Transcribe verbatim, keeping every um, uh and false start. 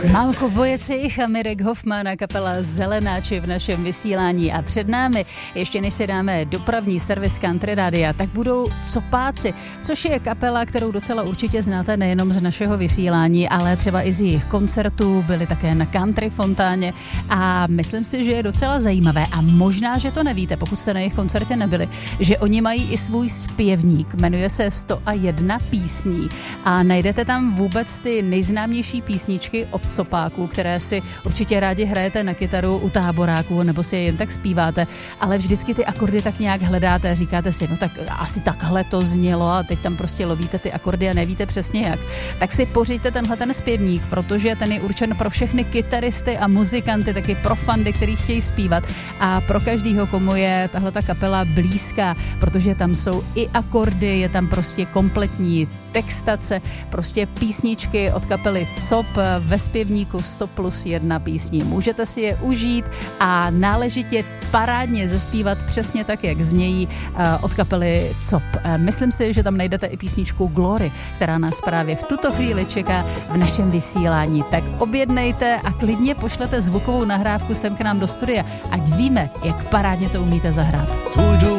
Malko Bojecich a Mirek Hoffman a kapela Zelenáči v našem vysílání a před námi, ještě než si dáme dopravní servis Country Rádia, tak budou Copáci, což je kapela, kterou docela určitě znáte nejenom z našeho vysílání, ale třeba i z jejich koncertů, byli také na Country Fontáně a myslím si, že je docela zajímavé a možná, že to nevíte, pokud jste na jejich koncertě nebyli, že oni mají i svůj zpěvník, jmenuje se sto jedna písní a najdete tam vůbec ty nejznámější písničky od Copáků, které si určitě rádi hrajete na kytaru u táboráků nebo si je jen tak zpíváte, ale vždycky ty akordy tak nějak hledáte a říkáte si, no tak asi takhle to znělo a teď tam prostě lovíte ty akordy a nevíte přesně jak. Tak si pořiďte tenhle ten zpěvník, protože ten je určen pro všechny kytaristy a muzikanty, taky pro fandy, který chtějí zpívat a pro každýho, komu je tahle ta kapela blízká, protože tam jsou i akordy, je tam prostě kompletní textace, prostě písničky od kapely Cop ve zpěvníku sto plus jedna písní. Můžete si je užít a náležitě parádně zespívat přesně tak, jak znějí od kapely Cop. Myslím si, že tam najdete i písničku Glory, která nás právě v tuto chvíli čeká v našem vysílání. Tak objednejte a klidně pošlete zvukovou nahrávku sem k nám do studia, ať víme, jak parádně to umíte zahrát.